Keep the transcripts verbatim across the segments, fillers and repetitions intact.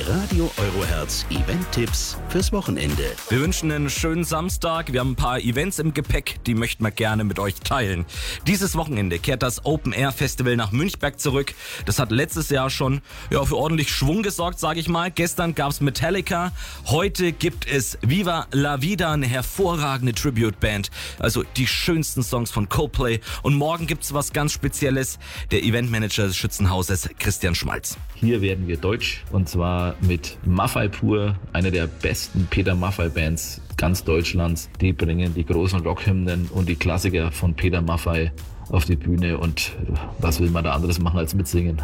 Radio Euroherz Event-Tipps fürs Wochenende. Wir wünschen einen schönen Samstag. Wir haben ein paar Events im Gepäck, die möchten wir gerne mit euch teilen. Dieses Wochenende kehrt das Open Air Festival nach Münchberg zurück. Das hat letztes Jahr schon ja, für ordentlich Schwung gesorgt, sage ich mal. Gestern gab's Metallica. Heute gibt es Viva la Vida, eine hervorragende Tribute-Band. Also die schönsten Songs von Coldplay. Und morgen gibt's was ganz Spezielles. Der Eventmanager des Schützenhauses, Christian Schmalz. Hier werden wir deutsch, und zwar mit Maffay Pur, einer der besten Peter Maffay Bands ganz Deutschlands. Die bringen die großen Rockhymnen und die Klassiker von Peter Maffay auf die Bühne, und was will man da anderes machen als mitsingen?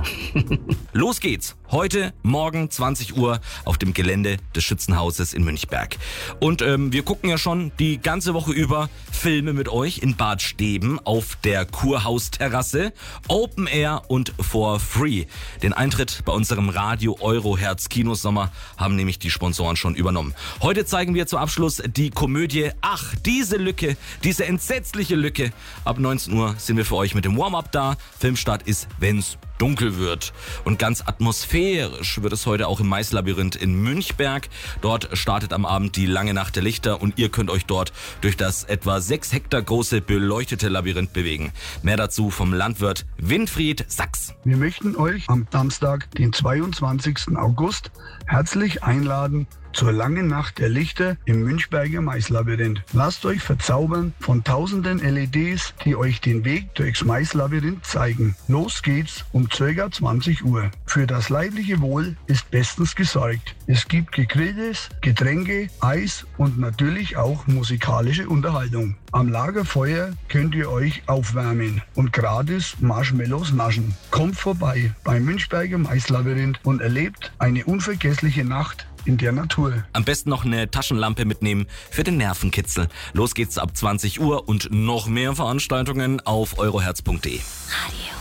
Los geht's! Heute, morgen, zwanzig Uhr auf dem Gelände des Schützenhauses in Münchberg. Und ähm, wir gucken ja schon die ganze Woche über Filme mit euch in Bad Steben auf der Kurhausterrasse. Open Air und for free. Den Eintritt bei unserem Radio Euroherz Kinosommer haben nämlich die Sponsoren schon übernommen. Heute zeigen wir zum Abschluss die Komödie Ach, diese Lücke, diese entsetzliche Lücke. Ab neunzehn Uhr sind wir für euch mit dem Warm-Up da. Filmstart ist, wenn's dunkel wird. Und ganz atmosphärisch wird es heute auch im Maislabyrinth in Münchberg. Dort startet am Abend die lange Nacht der Lichter und ihr könnt euch dort durch das etwa sechs Hektar große beleuchtete Labyrinth bewegen. Mehr dazu vom Landwirt Winfried Sachs. Wir möchten euch am Samstag, den zweiundzwanzigsten August, herzlich einladen zur langen Nacht der Lichter im Münchberger Maislabyrinth. Lasst euch verzaubern von tausenden L E Ds, die euch den Weg durchs Maislabyrinth zeigen. Los geht's um ca. zwanzig Uhr. Für das leibliche Wohl ist bestens gesorgt. Es gibt Gegrilltes, Getränke, Eis und natürlich auch musikalische Unterhaltung. Am Lagerfeuer könnt ihr euch aufwärmen und gratis Marshmallows naschen. Kommt vorbei beim Münchberger Maislabyrinth und erlebt eine unvergessliche Nacht in der Natur. Am besten noch eine Taschenlampe mitnehmen für den Nervenkitzel. Los geht's ab zwanzig Uhr und noch mehr Veranstaltungen auf euroherz punkt de. Radio